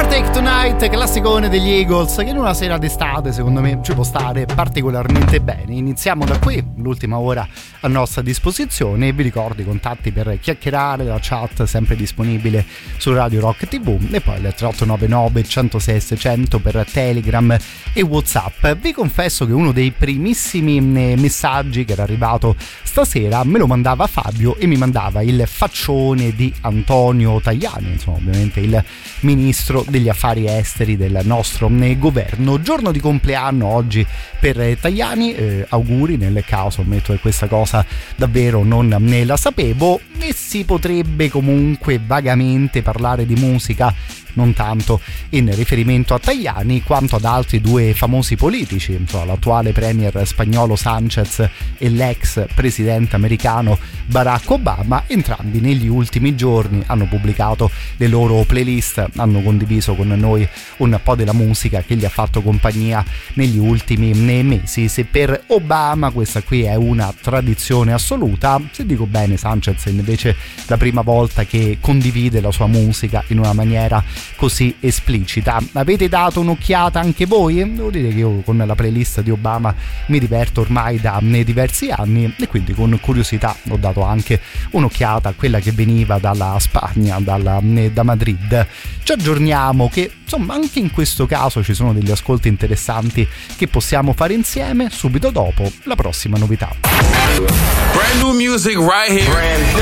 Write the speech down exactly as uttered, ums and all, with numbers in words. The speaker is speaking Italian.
Take Tonight, classicone degli Eagles, che in una sera d'estate secondo me ci può stare particolarmente bene. Iniziamo da qui, l'ultima ora a nostra disposizione. Vi ricordo i contatti per chiacchierare, la chat sempre disponibile su Radio Rock tivù, e poi il tre otto nove nove uno zero sei sei zero zero per Telegram e WhatsApp. Vi confesso che uno dei primissimi messaggi che era arrivato stasera me lo mandava Fabio e mi mandava il faccione di Antonio Tajani, insomma ovviamente il ministro degli affari esteri del nostro governo. Giorno di compleanno oggi per Tajani, eh, auguri, nel caso ammetto che questa cosa davvero non ne la sapevo. E si potrebbe comunque vagamente parlare di musica, non tanto in riferimento a Tajani quanto ad altri due famosi politici, insomma, l'attuale premier spagnolo Sanchez e l'ex presidente americano Barack Obama. Entrambi negli ultimi giorni hanno pubblicato le loro playlist, hanno condiviso con noi un po' della musica che gli ha fatto compagnia negli ultimi mesi. Se per Obama questa qui è una tradizione assoluta, se dico bene Sanchez è invece la prima volta che condivide la sua musica in una maniera così esplicita. Avete dato un'occhiata anche voi? Devo dire che io con la playlist di Obama mi diverto ormai da diversi anni, e quindi con curiosità ho dato anche un'occhiata a quella che veniva dalla Spagna, dalla, da Madrid. Ci aggiorniamo che insomma anche in questo caso ci sono degli ascolti interessanti che possiamo fare insieme subito dopo la prossima novità. Brand new music right here. Brand